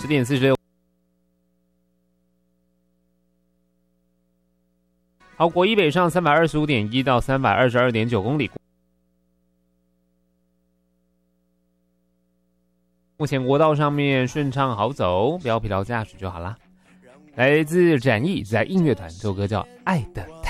10点46。好，国一北上325.1到322.9公里。目前国道上面顺畅好走，不要疲劳驾驶就好啦。来自展翼在音乐团，这首歌叫《爱的太